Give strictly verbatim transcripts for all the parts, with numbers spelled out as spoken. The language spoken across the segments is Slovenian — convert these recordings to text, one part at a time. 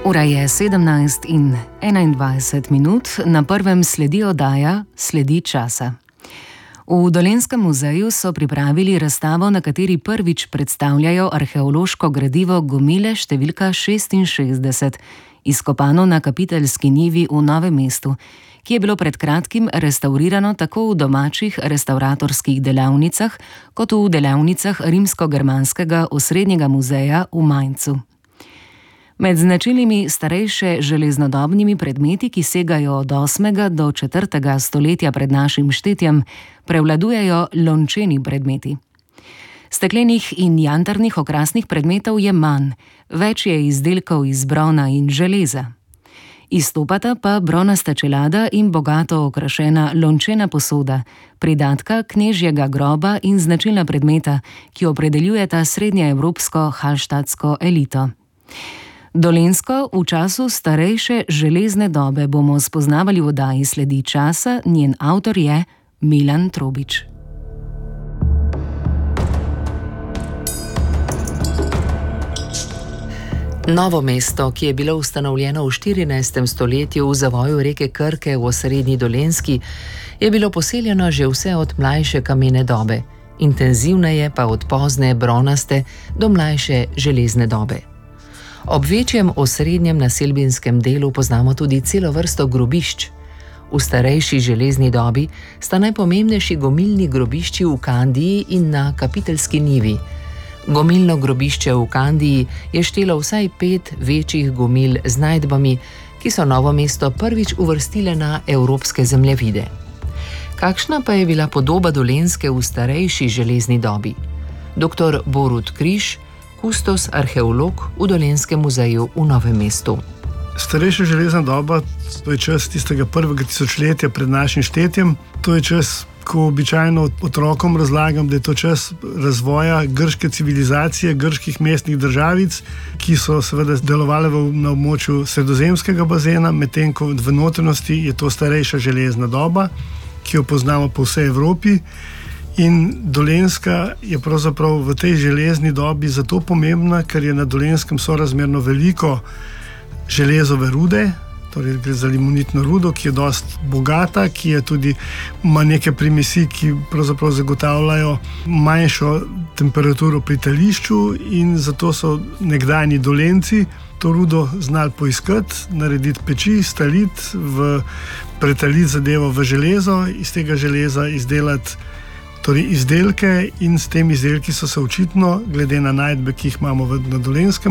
Ura je sedemnajst in enaindvajset minut, na prvem sledi oddaja Sledi časa. V Dolenjskem muzeju so pripravili razstavo, na kateri prvič predstavljajo arheološko gradivo Gomile številka šestinšestdeset, izkopano na Kapiteljski njivi v Novem mestu, ki je bilo pred kratkim restavrirano tako v domačih restavratorskih delavnicah kot v delavnicah Rimsko-germanskega osrednjega muzeja v Mainzu. Med značilnimi starejše železnodobnimi predmeti, ki segajo od osmega do četrtega stoletja pred našim štetjem, prevladujejo lončeni predmeti. Steklenih in jantarnih okrasnih predmetov je manj, več je izdelkov iz brona in železa. Izstopata pa bronasta čelada in bogato okrašena lončena posoda, pridatka knežjega groba in značilna predmeta, ki opredeljujeta srednjeevropsko halštatsko elito. Dolenjsko v času starejše železne dobe bomo spoznavali v oddaji Sledi časa, njen avtor je Milan Trobič. Novo mesto, ki je bilo ustanovljeno v štirinajstem stoletju v zavoju reke Krke v osrednji Dolenjski, je bilo poseljeno že vse od mlajše kamene dobe, intenzivneje pa od pozne bronaste do mlajše železne dobe. Ob večjem osrednjem naselbinskem delu poznamo tudi celo vrsto grobišč. V starejši železni dobi sta najpomembnejši gomilni grobišči v Kandiji in na Kapiteljski njivi. Gomilno grobišče v Kandiji je štelo vsaj pet večjih gomil z najdbami, ki so Novo mesto prvič uvrstile na evropske zemljevide. Kakšna pa je bila podoba Dolenjske v starejši železni dobi? Doktor Borut Križ, kustos arheolog v Dolenjskem muzeju v Novem mestu. Starejša železna doba, to je čas tistega prvega tisočletja pred našim štetjem. To je čas, ko običajno otrokom razlagam, da je to čas razvoja grške civilizacije, grških mestnih državic, ki so seveda delovale na območju sredozemskega bazena, medtem ko v notranjosti je to starejša železna doba, ki jo poznamo po vsej Evropi. In Dolenjska je pravzaprav v tej železni dobi zato pomembna, ker je na Dolenjskem sorazmerno veliko železove rude, torej gre za limonitno rudo, ki je dosti bogata, ki je tudi ima neke primesi, ki pravzaprav zagotavljajo manjšo temperaturo pri tališču, in zato so nekdanji Dolenjci to rudo znali poiskati, narediti peči, staliti, v pretaliti zadevo v železo, iz tega železa izdelati torej izdelke, in s temi izdelki so se očitno, glede na najdbe, ki jih imamo na Dolenjskem,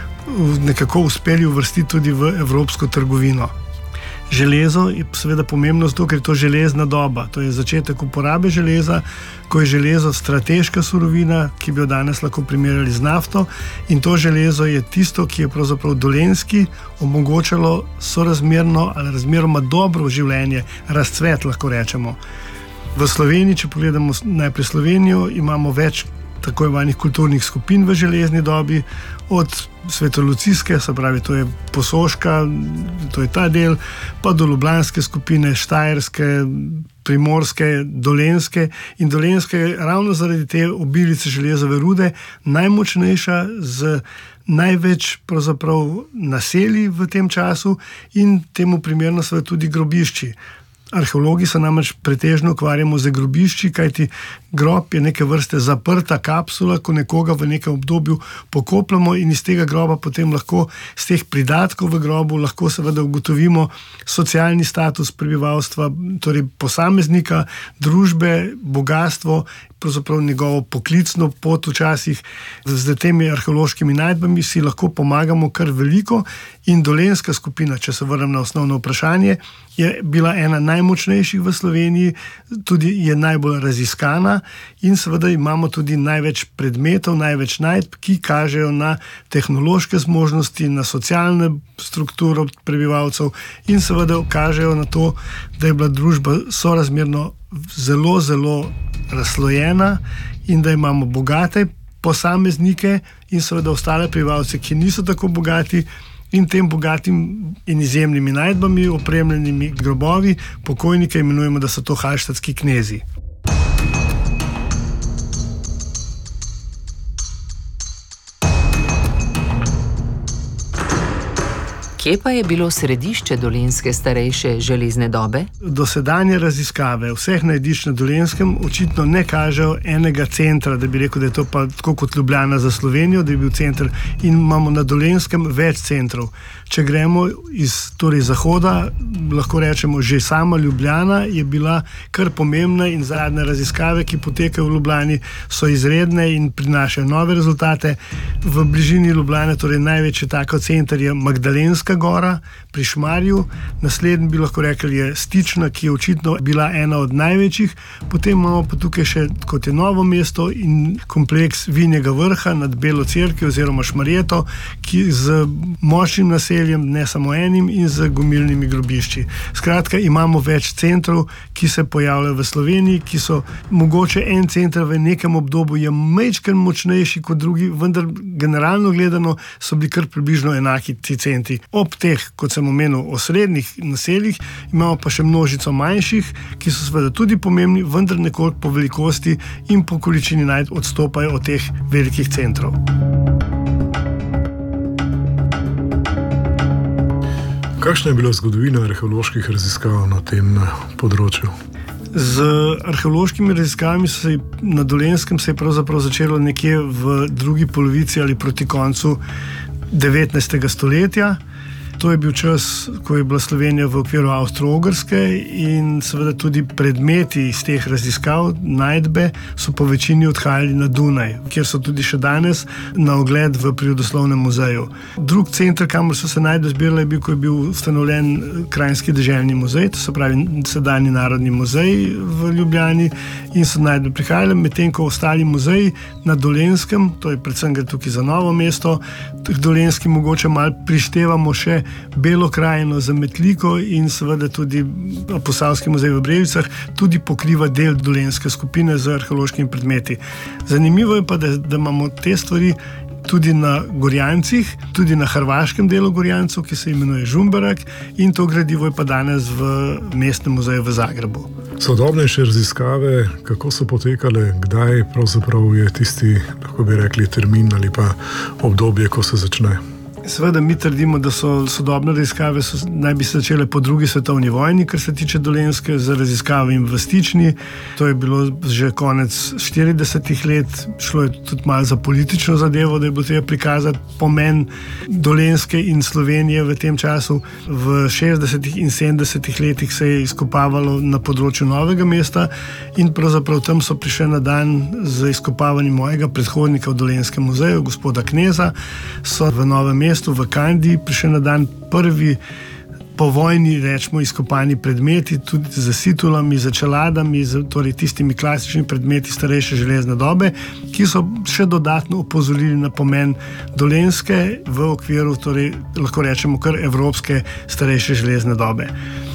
nekako uspeli uvrstiti tudi v evropsko trgovino. Železo je seveda pomembno zato, ker je to železna doba. To je začetek uporabe železa, ko je železo strateška surovina, ki bi jo danes lahko primerjali z nafto, in to železo je tisto, ki je pravzaprav Dolenjski omogočalo sorazmerno ali razmeroma dobro življenje, razcvet, lahko rečemo. V Sloveniji, če pogledamo najprej Slovenijo, imamo več tako imenovanih kulturnih skupin v železni dobi, od svetolucijske, se pravi, to je Posoška, to je ta del, pa do ljubljanske skupine, štajerske, primorske, dolenjske. In Dolenjska je ravno zaradi te obilice železove rude najmočnejša, z največ pravzaprav naselij v tem času, in temu primerno so tudi grobišči. Arheologi se namreč pretežno ukvarjamo z grobišči, kajti grob je neke vrste zaprta kapsula, ko nekoga v nekem obdobju pokopljamo, in iz tega groba potem lahko, z teh pridatkov v grobu, lahko seveda ugotovimo socialni status prebivalstva, torej posameznika, družbe, bogastvo, pravzaprav njegovo poklicno pot. Včasih z temi arheološkimi najdbami si lahko pomagamo kar veliko, in Dolenjska skupina, če se vrnem na osnovno vprašanje, je bila ena najmočnejših v Sloveniji, tudi je najbolj raziskana, in seveda imamo tudi največ predmetov, največ najdb, ki kažejo na tehnološke zmožnosti, na socialno strukturo prebivalcev, in seveda kažejo na to, da je bila družba sorazmerno zelo, zelo razslojena, in da imamo bogate posameznike in seveda ostale prebivalce, ki niso tako bogati, in tem bogatim in izjemnimi najdbami, opremljenimi grobovi, pokojnike imenujemo, da so to halštatski knezi. Kje pa je bilo središče dolenjske starejše železne dobe? Dosedanje raziskave vseh najdišč na Dolenjskem očitno ne kažejo enega centra, da bi rekel, da je to pa tako kot Ljubljana za Slovenijo, da je bil center, in imamo na Dolenjskem več centrov. Če gremo iz torej zahoda, lahko rečemo, že sama Ljubljana je bila kar pomembna in zadnje raziskave, ki potekajo v Ljubljani, so izredne in prinašajo nove rezultate. V bližini Ljubljane, torej največji tako center je Magdalenska gora pri Šmarju, naslednji bi lahko rekli je Stična, ki je očitno bila ena od največjih, potem imamo pa tukaj še kot je Novo mesto in kompleks Vinjega vrha nad Belo cerkvijo oziroma Šmarjeto, ki z močnim naseljem, ne samo enim, in z gomilnimi grobišči. Skratka, imamo več centrov, ki se pojavljajo v Sloveniji, ki so mogoče en center v nekem obdobju je majčkeno močnejši kot drugi, vendar generalno gledano so bili kar približno enaki ti centri. Ob teh, kot sem omenil, osrednjih naseljih imamo pa še množico manjših, ki so seveda tudi pomembni, vendar nekoliko po velikosti in po količini najdb odstopajo od teh velikih centrov. Kakšna je bila zgodovina arheoloških raziskav na tem področju? Z arheološkimi raziskavami se na Dolenjskem se je pravzaprav začelo nekje v drugi polovici ali proti koncu devetnajstega stoletja. To je bil čas, ko je bila Slovenija v okviru Avstro-Ogrske in seveda tudi predmeti iz teh raziskav, najdbe, so po večini odhajali na Dunaj, kjer so tudi še danes na ogled v Prirodoslovnem muzeju. Drug center, kamor so se najdbe zbirale, je bil, ko je bil ustanovljen Kranjski deželni muzej, to se pravi sedanji Narodni muzej v Ljubljani, in so najdbe prihajale, medtem ko ostali muzeji na Dolenjskem, to je predvsem gre tukaj za Novo mesto, Dolenjski mogoče malo prištevamo še Belo krajino za Metliko in seveda tudi Posavski muzej v Brejicah tudi pokriva del dolenjske skupine z arheološkimi predmeti. Zanimivo je pa, da, da imamo te stvari tudi na Gorjancih, tudi na hrvaškem delu Gorjancev, ki se imenuje Žumberak, in to gradivo je pa danes v Mestnem muzeju v Zagrebu. Sodobnejše raziskave, kako so potekale, kdaj pravzaprav je tisti, lahko bi rekli, termin ali pa obdobje, ko se začne? Seveda mi trdimo, da so sodobne raziskave so, naj bi se začele po drugi svetovni vojni, kar se tiče Dolenjske, z raziskavami v Stični. To je bilo že konec štiridesetih let, šlo je tudi malo za politično zadevo, da je bilo treba prikazati pomen Dolenjske in Slovenije v tem času. V šestdesetih in sedemdesetih letih se je izkopavalo na področju Novega mesta in pravzaprav tam so prišli na dan z izkopavanjem mojega predhodnika v Dolenjskem muzeju, gospoda Kneza, so v Novem mestu v Kandiji prišli na dan prvi po vojni, rečemo, izkopani predmeti, tudi z situlami, z čeladami, z torej tistimi klasičnimi predmeti starejše železne dobe, ki so še dodatno opozorili na pomen Dolenjske v okviru, torej lahko rečemo, kar evropske starejše železne dobe.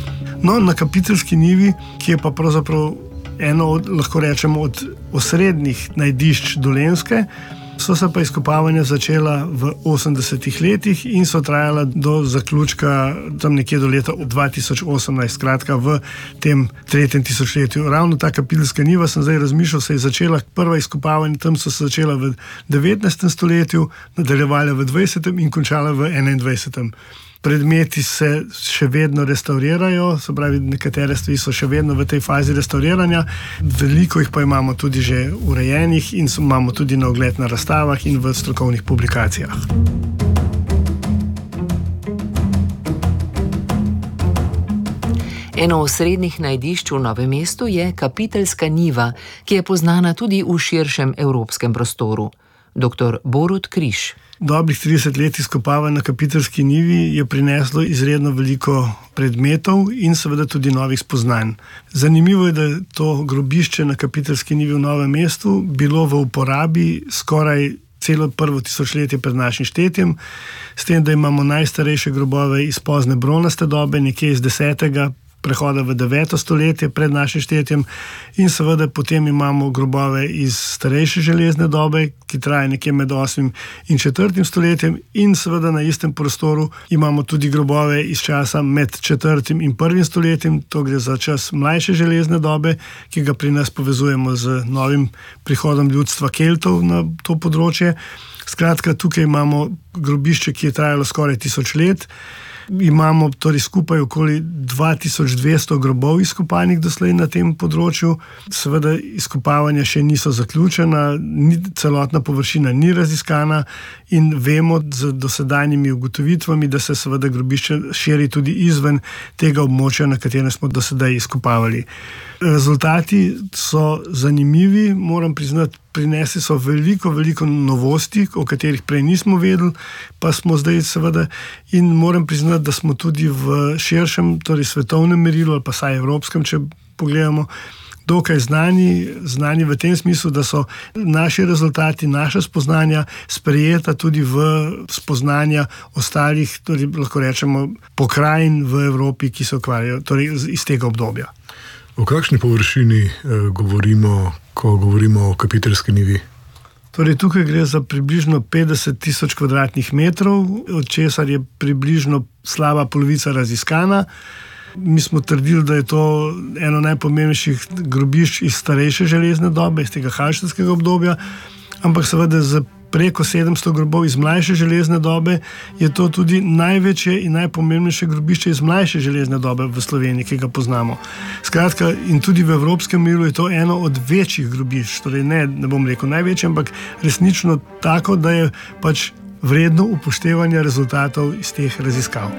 No, na Kapiteljski njivi, ki je pa pravzaprav eno od, lahko rečemo, od osrednjih najdišč Dolenjske, so se pa izkopavanja začela v osemdesetih letih in so trajala do zaključka tam nekje do leta dva tisoč osemnajst, skratka v tem tretjem tisočletju. Ravno ta Kapiteljska njiva, sem zdaj razmišljal, se je začela prva izkopavanja, tam so se začela v devetnajstem stoletju, nadaljevala v dvajsetem in končala v enaindvajsetem. Predmeti se še vedno restaurirajo, se pravi, nekatere stvari so še vedno v tej fazi restauriranja, veliko jih pa imamo tudi že urejenih in imamo tudi na ogled na razstavah in v strokovnih publikacijah. Eno osrednjih najdišč v Novem mestu je Kapiteljska njiva, ki je poznana tudi v širšem evropskem prostoru. Doktor Borut Križ. Dobrih trideset let izkopavanj na Kapiteljski njivi je prineslo izredno veliko predmetov in seveda tudi novih spoznanj. Zanimivo je, da je to grobišče na Kapiteljski njivi v Novem mestu bilo v uporabi skoraj celo prvo tisočletje pred našim štetjem, s tem, da imamo najstarejše grobove iz pozne bronaste dobe, nekje iz desetega prehoda v deveto stoletje pred našim štetjem, in seveda potem imamo grobove iz starejše železne dobe, ki traja nekje med osmim in četrtim stoletjem, in seveda na istem prostoru imamo tudi grobove iz časa med četrtim in prvim stoletjem, to gre za čas mlajše železne dobe, ki ga pri nas povezujemo z novim prihodom ljudstva Keltov na to področje. Skratka, tukaj imamo grobišče, ki je trajalo skoraj tisoč let. Imamo torej skupaj okoli dva tisoč dvesto grobov izkopanih doslej na tem področju. Seveda izkopavanja še niso zaključena, ni, celotna površina ni raziskana in vemo z dosedanjimi ugotovitvami, da se seveda grobišče širi tudi izven tega območja, na katerem smo dosedaj izkopavali. Rezultati so zanimivi, moram priznati, prinesli so veliko, veliko novosti, o katerih prej nismo vedeli, pa smo zdaj seveda in moram priznati, da smo tudi v širšem, torej svetovnem merilu ali pa saj evropskem, če pogledamo, dokaj znani, znani v tem smislu, da so naši rezultati, naša spoznanja sprejeta tudi v spoznanja ostalih, torej lahko rečemo, pokrajin v Evropi, ki se ukvarjajo torej iz tega obdobja. O kakšni površini eh, govorimo, ko govorimo o Kapiteljski njivi? Torej, tukaj gre za približno petdeset tisoč kvadratnih metrov, od česar je približno slaba polovica raziskana. Mi smo trdili, da je to eno najpomembnejših grobišč iz starejše železne dobe, iz tega halštatskega obdobja, ampak seveda z preko sedemsto grobov iz mlajše železne dobe je to tudi največje in najpomembnejše grobišče iz mlajše železne dobe v Sloveniji, ki ga poznamo. Skratka, in tudi v evropskem merilu je to eno od večjih grobišč, torej ne, ne bom rekel največje, ampak resnično tako, da je pač vredno upoštevanja rezultatov iz teh raziskav.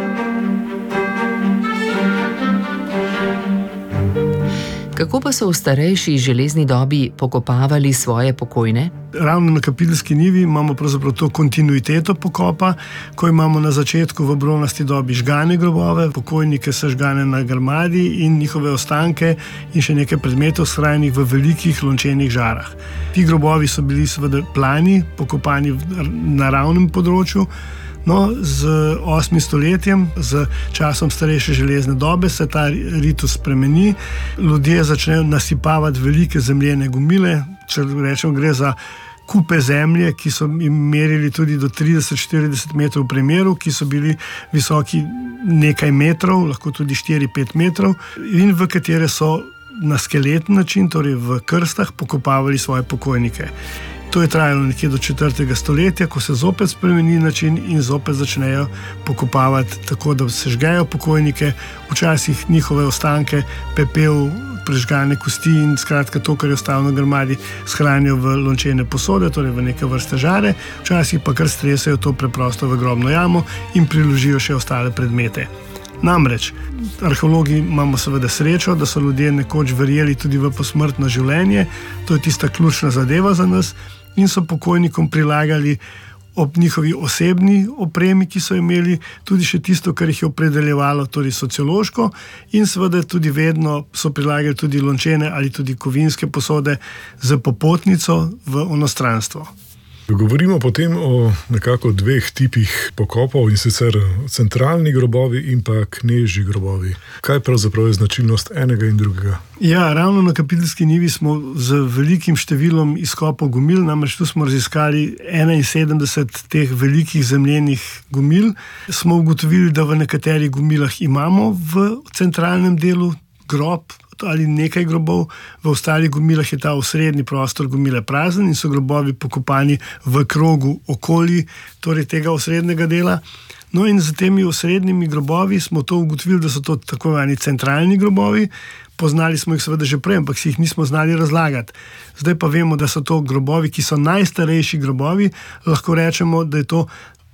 Kako pa so v starejši železni dobi pokopavali svoje pokojne? Ravno na Kapiteljski njivi imamo pravzaprav to kontinuiteto pokopa, ko imamo na začetku v bronasti dobi žgane grobove, pokojnike sežgane na grmadi in njihove ostanke in še nekaj predmetov shranjenih v velikih lončenih žarah. Ti grobovi so bili seveda plani, pokopani v naravnem področju. No, z osmim stoletjem, z časom starejše železne dobe se ta ritus spremeni. Ljudje začnejo nasipavati velike zemljene gomile, če rečemo, gre za kupe zemlje, ki so jim merili tudi do trideset do štirideset metrov v premeru, ki so bili visoki nekaj metrov, lahko tudi štiri do pet metrov, in v katere so na skeletni način, torej v krstah, pokopavali svoje pokojnike. To je trajalo nekje do četrtega stoletja, ko se zopet spremeni način in zopet začnejo pokopavati tako, da se žgejo pokojnike, včasih njihove ostanke, pepel, prežgane kosti in skratka to, kar je ostalo na grmadi, shranijo v lončene posode, torej v neke vrste žare, včasih pa kar stresajo to preprosto v grobno jamo in priložijo še ostale predmete. Namreč, arheologi imamo seveda srečo, da so ljudje nekoč verjeli tudi v posmrtno življenje, to je tista ključna zadeva za nas, in so pokojnikom prilagali ob njihovi osebni opremi, ki so imeli, tudi še tisto, kar jih je opredeljevalo, torej sociološko, in seveda tudi vedno so prilagali tudi lončene ali tudi kovinske posode z popotnico v onostranstvo. Govorimo potem o nekako dveh tipih pokopov, in sicer centralni grobovi in pa knežji grobovi. Kaj pravzaprav je značilnost enega in drugega? Ja, ravno na Kapiteljski njivi smo z velikim številom izkopov gomil, namreč tu smo raziskali enainsedemdeset teh velikih zemljenih gomil. Smo ugotovili, da v nekaterih gomilah imamo v centralnem delu grob ali nekaj grobov, v ostalih gomilah je ta osrednji prostor gomile prazen in so grobovi pokopani v krogu okoli, torej tega osrednjega dela. No in z temi osrednjimi grobovi smo to ugotovili, da so to tako imenovani centralni grobovi. Poznali smo jih seveda že prej, ampak si jih nismo znali razlagati. Zdaj pa vemo, da so to grobovi, ki so najstarejši grobovi, lahko rečemo, da je to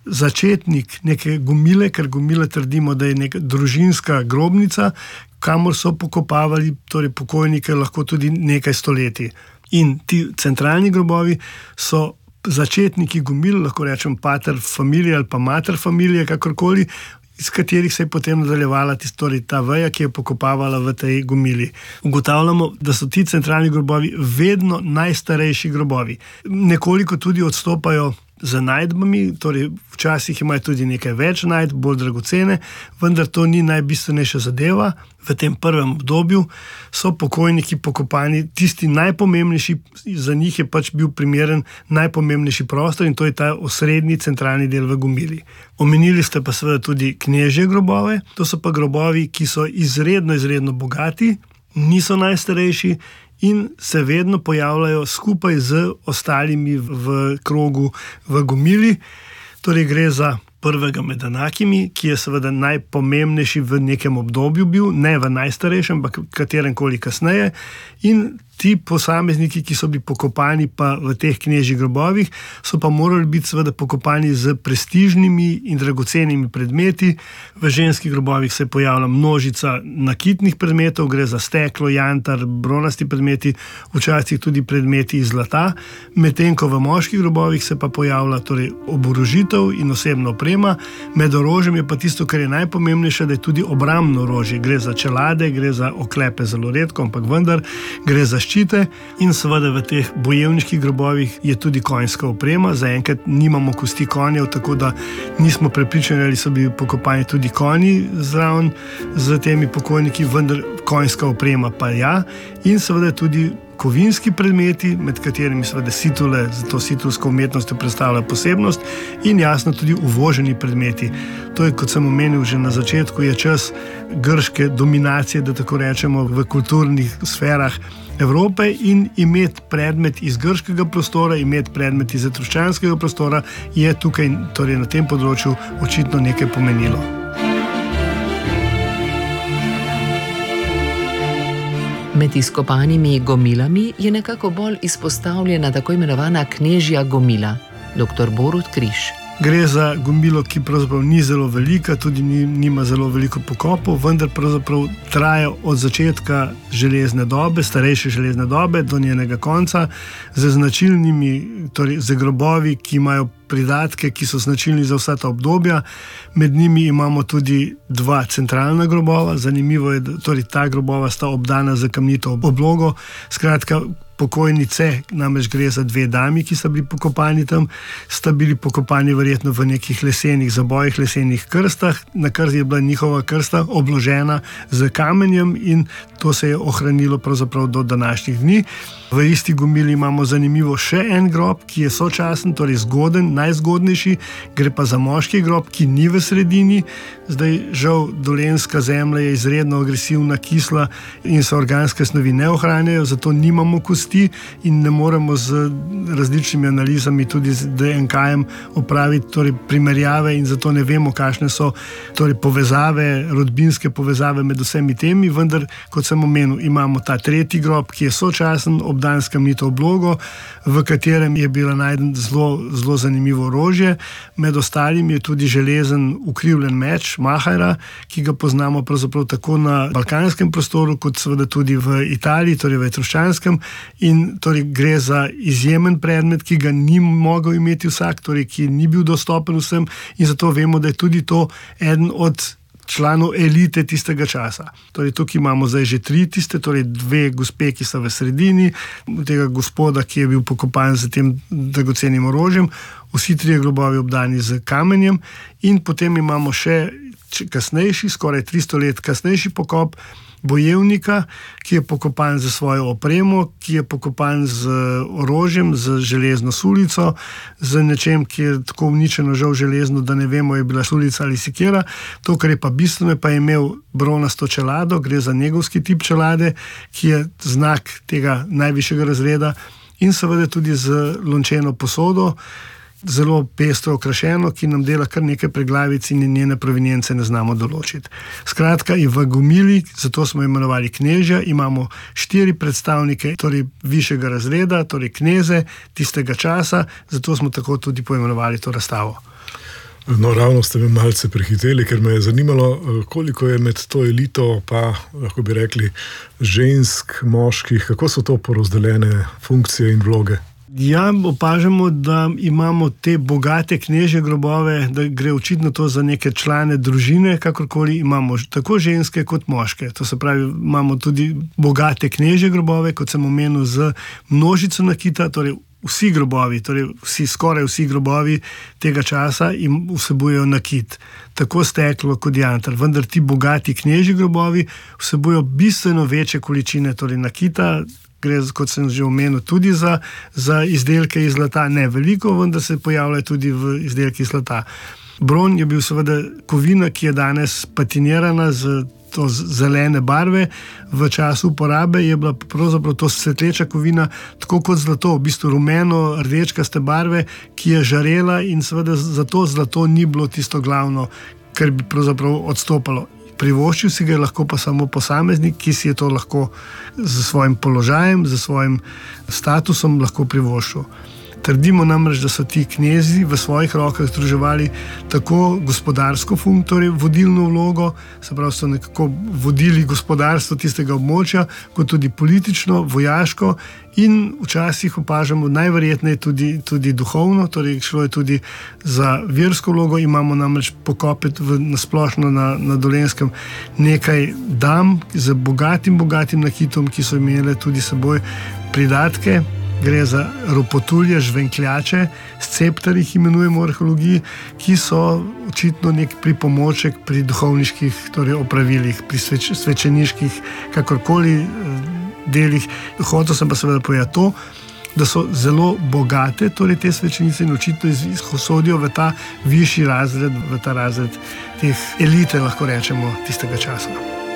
začetnik neke gomile, ker gomile trdimo, da je neka družinska grobnica, kamor so pokopavali torej pokojnike lahko tudi nekaj stoletij. In ti centralni grobovi so začetniki gomil, lahko rečem pater familije ali pa mater familije, kakorkoli, iz katerih se je potem nadaljevala torej ta veja, ki je pokopavala v tej gomili. Ugotavljamo, da so ti centralni grobovi vedno najstarejši grobovi. Nekoliko tudi odstopajo z najdbami, torej včasih imajo tudi nekaj več najdb, bolj dragocene, vendar to ni najbistvenejša zadeva. V tem prvem obdobju so pokojniki pokopani, tisti najpomembnejši, za njih je pač bil primeren najpomembnejši prostor in to je ta osrednji centralni del v gomili. Omenili ste pa seveda tudi knežje grobove, to so pa grobovi, ki so izredno, izredno bogati, niso najstarejši in se vedno pojavljajo skupaj z ostalimi v krogu v gomili. Torej gre za prvega med enakimi, ki je seveda najpomembnejši v nekem obdobju bil, ne v najstarejšem, ampak katerem koli kasneje. In ti posamezniki, ki so bili pokopani pa v teh knežjih grobovih, so pa morali biti seveda pokopani z prestižnimi in dragocenimi predmeti. V ženskih grobovih se pojavlja množica nakitnih predmetov, gre za steklo, jantar, bronasti predmeti, včasih tudi predmeti iz zlata, medtem ko v moških grobovih se pa pojavlja torej oborožitev in osebna oprema. Med orožjem je pa tisto, kar je najpomembnejše, da je tudi obrambno orožje. Gre za čelade, gre za oklepe, zelo redko, ampak vendar gre za ščite in seveda v teh bojevniških grobovih je tudi konjska oprema. Zaenkrat nimamo kosti konjev, tako da nismo prepričani, ali so bili pokopani tudi konji zraven z temi pokojniki, vendar konjska oprema pa ja. In seveda tudi kovinski predmeti, med katerimi seveda situle, zato situlsko umetnost predstavlja posebnost, in jasno tudi uvoženi predmeti. To je, kot sem omenil že na začetku, je čas grške dominacije, da tako rečemo, v kulturnih sferah Evrope, in imeti predmet iz grškega prostora, imeti predmet iz etruščanskega prostora je tukaj, torej na tem področju, očitno nekaj pomenilo. Med izkopanimi gomilami je nekako bolj izpostavljena tako imenovana knežja gomila, doktor Borut Križ. Gre za gomilo, ki pravzaprav ni zelo velika, tudi ni, nima zelo veliko pokopov, vendar pravzaprav traja od začetka železne dobe, starejše železne dobe, do njenega konca, z značilnimi, torej z grobovi, ki imajo pridatke, ki so značilni za vsa ta obdobja. Med njimi imamo tudi dva centralna grobova. Zanimivo je, da torej ta grobova sta obdana z kamnito oblogo. Skratka, pokojnice, namreč gre za dve dami, ki sta bili pokopani tam, sta bili pokopani verjetno v nekih lesenih zabojih, lesenih krstah, na kar je bila njihova krsta obložena z kamenjem, in to se je ohranilo pravzaprav do današnjih dni. V isti gomili imamo zanimivo še en grob, ki je sočasen, torej zgoden, najzgodnejši, gre pa za moški grob, ki ni v sredini. Zdaj, žal, dolenjska zemlja je izredno agresivna, kisla in se organske snovi ne ohranjajo, zato nimamo kosti in ne moremo z različnimi analizami, tudi z D N K-jem, opraviti torej primerjave, in zato ne vemo, kakšne so torej povezave, rodbinske povezave med vsemi temi, vendar, kot sem omenil, imamo ta tretji grob, ki je sočasen, obdan s kamnito oblogo, v katerem je bilo najdeno zelo, zelo zanimivo orožje. Med ostalim je tudi železen ukrivljen meč Mahajra, ki ga poznamo pravzaprav tako na balkanskem prostoru, kot seveda tudi v Italiji, torej v etruščanskem, in torej gre za izjemen predmet, ki ga ni mogel imeti vsak, torej ki ni bil dostopen vsem, in zato vemo, da je tudi to eden od članov elite tistega časa. Torej, tukaj imamo zdaj že tri tiste, torej dve gospe, ki sta v sredini, tega gospoda, ki je bil pokopan z tem dragocenim orožjem, vsi trije grobovi obdani z kamenjem, in potem imamo še kasnejši, skoraj tristo let kasnejši pokop bojevnika, ki je pokopan z svojo opremo, ki je pokopan z orožjem, z železno sulico, z nečem, ki je tako uničeno žal železno, da ne vemo, je bila sulica ali sekira. To, kar je pa bistveno, pa je imel bronasto čelado, gre za negovski tip čelade, ki je znak tega najvišjega razreda, in seveda tudi z lončeno posodo, zelo pestro okrašeno, ki nam dela kar nekaj preglavic in njene provenience ne znamo določiti. Skratka, in v gomili, zato smo imenovali knežja, imamo štiri predstavnike, torej višjega razreda, torej kneze tistega časa, zato smo tako tudi poimenovali to razstavo. No, ravno ste me malce prehiteli, ker me je zanimalo, koliko je med to elito, pa lahko bi rekli žensk, moških, kako so to porazdeljene funkcije in vloge? Ja, opažamo, da imamo te bogate knežje grobove, da gre očitno to za neke člane družine, kakorkoli imamo tako ženske kot moške. To se pravi, imamo tudi bogate knežje grobove, kot sem omenil, z množico nakita, torej vsi grobovi, torej vsi, skoraj vsi grobovi tega časa im vsebujejo nakit, tako steklo kot jantar, vendar ti bogati knežji grobovi vsebujejo bistveno večje količine torej nakita. Gre, kot sem že omenil, tudi za, za izdelke iz zlata, ne veliko, vendar se pojavljajo tudi v izdelki iz zlata. Bron je bil seveda kovina, ki je danes patinirana z to zelene barve. V času uporabe je bila pravzaprav to svetleča kovina, tako kot zlato, v bistvu rumeno, rdečkaste barve, ki je žarela, in seveda zato zlato ni bilo tisto glavno, kar bi pravzaprav odstopalo. Privoščil si ga je lahko pa samo posameznik, ki si je to lahko z svojim položajem, z svojim statusom lahko privoščil. Trdimo namreč, da so ti knezi v svojih rokah združevali tako gospodarsko funkcijo, torej vodilno vlogo, se pravi, so nekako vodili gospodarstvo tistega območja, kot tudi politično, vojaško in včasih opažamo najverjetneje tudi, tudi duhovno, torej šlo je tudi za versko vlogo. Imamo namreč pokope nasplošno na, na Dolenjskem nekaj dam z bogatim, bogatim nakitom, ki so imele tudi seboj pridatke. Gre za ropotulje, žvenkljače, scepter jih imenujemo v arheologiji, ki so očitno nek pripomoček pri duhovniških, torej opravilih, pri sveč, svečeniških, kakorkoli delih. Hotel sem pa seveda povedati to, da so zelo bogate, torej te svečenice, in očitno izhodijo v ta višji razred, v ta razred teh elite, lahko rečemo, tistega časa.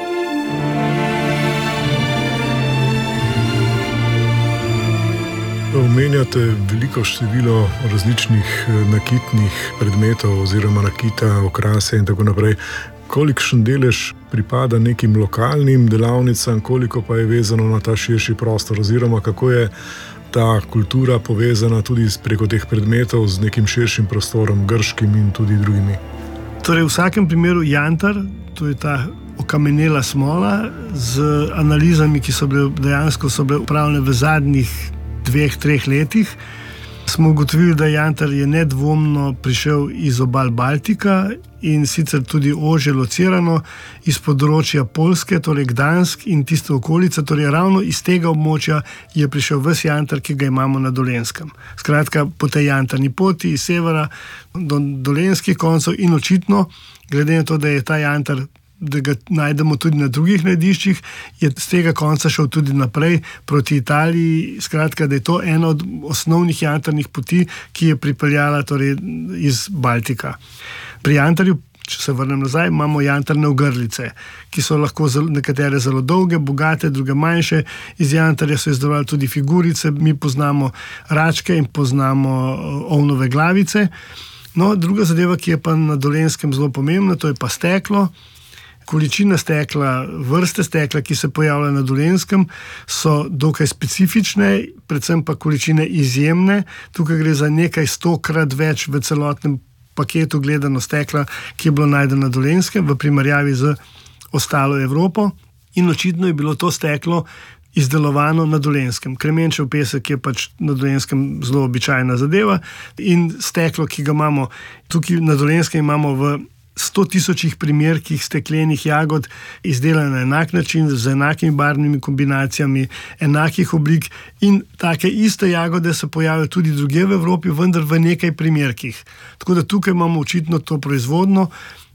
Omenjate veliko število različnih nakitnih predmetov oziroma nakita, okrase in tako naprej. Kolikšen delež pripada nekim lokalnim delavnicam, koliko pa je vezano na ta širši prostor, oziroma kako je ta kultura povezana tudi preko teh predmetov z nekim širšim prostorom, grškim in tudi drugimi? Torej, v vsakem primeru jantar, to je ta okamenela smola, z analizami, ki so bile dejansko so bile upravljene v zadnjih dveh, treh letih, smo ugotovili, da jantar je nedvomno prišel iz obal Baltika in sicer tudi ožje locirano iz področja Poljske, torej Gdansk in tiste okolice, torej ravno iz tega območja je prišel ves jantar, ki ga imamo na Dolenjskem. Skratka, po tej jantarni poti iz severa do dolenjskih koncev, in očitno, glede na to, da je ta jantar, da ga najdemo tudi na drugih najdiščih, je z tega konca šel tudi naprej proti Italiji. Skratka, da je to ena od osnovnih jantarnih poti, ki je pripeljala torej iz Baltika. Pri jantarju, če se vrnem nazaj, imamo jantarne ogrlice, ki so lahko zelo, nekatere zelo dolge, bogate, druge manjše. Iz jantarja so izdelovali tudi figurice, mi poznamo račke in poznamo ovnove glavice. No, druga zadeva, ki je pa na Dolenjskem zelo pomembna, to je pa steklo. Količina stekla, vrste stekla, ki se pojavljajo na Dolenjskem, so dokaj specifične, predvsem pa količine izjemne. Tukaj gre za nekaj stokrat več v celotnem paketu gledano stekla, ki je bilo najdeno na Dolenjskem v primerjavi z ostalo Evropo. In očitno je bilo to steklo izdelovano na Dolenjskem. Kremenčev pesek je pač na Dolenjskem zelo običajna zadeva in steklo, ki ga imamo tukaj na Dolenjskem, imamo v sto tisočih primerkih steklenih jagod, izdelane na enak način, z enakimi barvnimi kombinacijami, enakih oblik, in take iste jagode se pojavljajo tudi drugje v Evropi, vendar v nekaj primerkih. Tako da tukaj imamo očitno to proizvodno,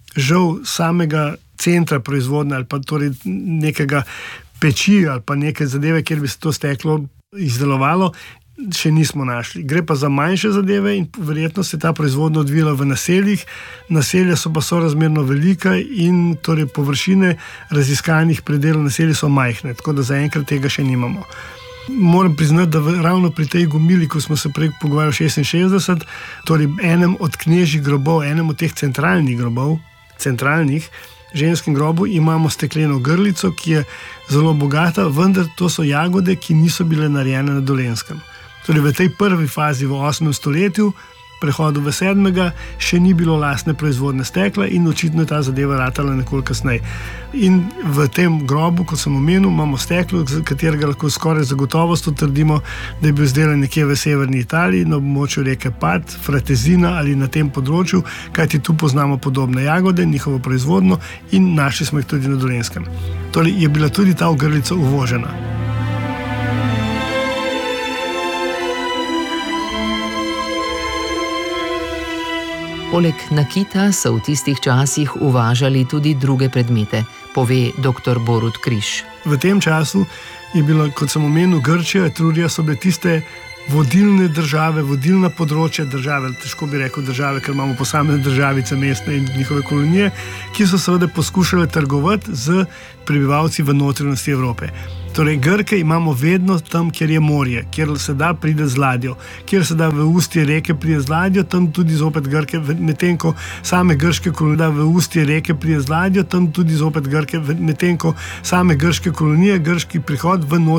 žal samega centra proizvodne ali pa torej nekega peči ali pa neke zadeve, kjer bi se to steklo izdelovalo, še nismo našli. Gre pa za manjše zadeve in verjetno se ta proizvodnja odvila v naseljih. Naselja so pa sorazmerno velika in torej površine raziskanih predelov naselij so majhne, tako da zaenkrat tega še nimamo. Moram priznati, da v, ravno pri tej gomili, ko smo se prej pogovarjali šestinšestdeset, torej enem od knežjih grobov, enem od teh centralnih grobov, centralnih, ženskem grobu, imamo stekleno grlico, ki je zelo bogata, vendar to so jagode, ki niso bile narejene na Dolenjskem. Torej v tej prvi fazi v osmem stoletju, prehodu v sedmega, še ni bilo lastne proizvodne stekla in očitno je ta zadeva ratala nekoliko kasneje. In v tem grobu, kot sem omenil, imamo steklo, katerega lahko skoraj zagotovost trdimo, da je bil izdelan nekje v severni Italiji, na območju reke Pad, Fratezina ali na tem področju, kajti tu poznamo podobne jagode, njihovo proizvodno, in našli smo jih tudi na Dolenjskem. Torej je bila tudi ta ogrlica uvožena. Poleg nakita so v tistih časih uvažali tudi druge predmete, pove doktor Borut Križ. V tem času je bilo, kot sem omenil, Grčija, Etrurija so bile tiste vodilne države, vodilna področja države, težko bi rekel države, ker imamo posamezne državice, mestne in njihove kolonije, ki so seveda poskušale trgovati z prebivalci v notranjosti Evrope. Torej, Grke imamo vedno tam, kjer je morje, kjer se da pride z ladjo, kjer se da v ustje reke pride z ladjo, tam tudi zopet Grke, medtem ko same grške kolonije v ustje reke pride z ladjo, tam tudi zopet Grke, medtem ko same grške kolonije, grški prihod v notranjosti